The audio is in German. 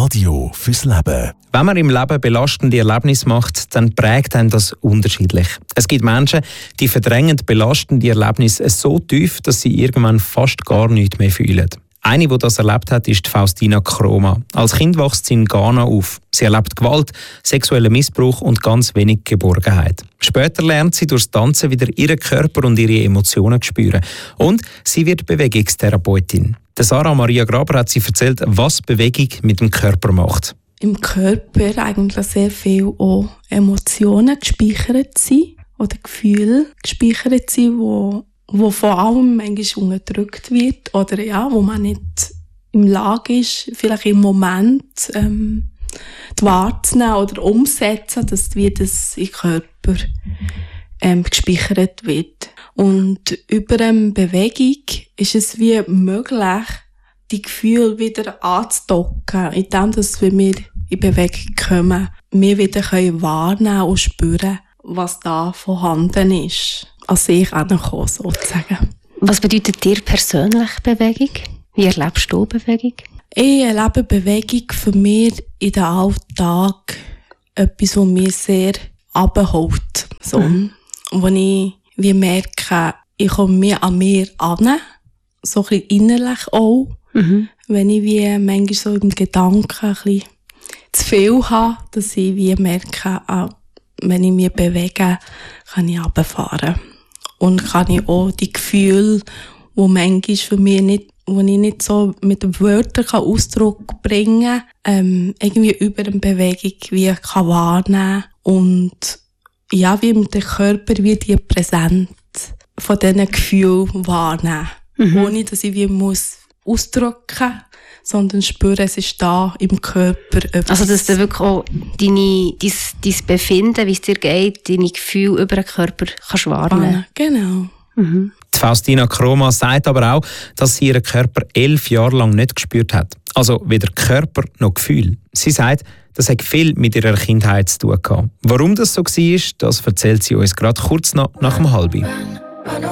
Radio fürs Leben. Wenn man im Leben belastende Erlebnisse macht, dann prägt einen das unterschiedlich. Es gibt Menschen, die verdrängen belastende Erlebnisse so tief, dass sie irgendwann fast gar nichts mehr fühlen. Eine, die das erlebt hat, ist Faustina Kroma. Als Kind wächst sie in Ghana auf. Sie erlebt Gewalt, sexuellen Missbrauch und ganz wenig Geborgenheit. Später lernt sie durchs Tanzen wieder ihren Körper und ihre Emotionen zu spüren. Und sie wird Bewegungstherapeutin. Der Sarah Maria Graber hat sie erzählt, was Bewegung mit dem Körper macht. Im Körper eigentlich sehr viel auch Emotionen gespeichert sind oder Gefühle gespeichert sind, wo vor allem manchmal unterdrückt wird oder ja, wo man nicht im Lage ist, vielleicht im Moment wahrzunehmen oder umsetzen, dass wie das im Körper gespeichert wird. Und über eine Bewegung ist es wie möglich, die Gefühle wieder anzudocken, indem dass wir in Bewegung kommen, wir wieder wahrnehmen und spüren, was da vorhanden ist, an sich ankommen, sozusagen. Was bedeutet dir persönlich Bewegung? Wie erlebst du Bewegung? Ich erlebe Bewegung für mich in den Alltag etwas, was mich sehr abholt. So. Wo ich wie merke, ich komme mehr an mir an, so ein bisschen innerlich auch. Wenn ich wie manchmal so im Gedanken ein bisschen zu viel habe, dass ich wie merke, wenn ich mich bewege, kann ich runterfahren. Und kann ich auch die Gefühle, die manchmal für mich nicht, wo ich nicht so mit Wörtern Ausdruck bringen kann, irgendwie über eine Bewegung wie kann wahrnehmen und ja, wie mit dem Körper wie die Präsenz von diesen Gefühlen wahrnehmen. Ohne dass ich wie muss ausdrücken, sondern spüren, es ist da im Körper etwas. Also, dass du wirklich auch dein Befinden, wie es dir geht, deine Gefühle über den Körper kannst wahrnehmen. Genau. Die Faustina Kroma sagt aber auch, dass sie ihren Körper 11 Jahre lang nicht gespürt hat. Also weder Körper noch Gefühl. Sie sagt, das hat viel mit ihrer Kindheit zu tun gehabt. Warum das so war, das erzählt sie uns gerade kurz nach dem Halbi.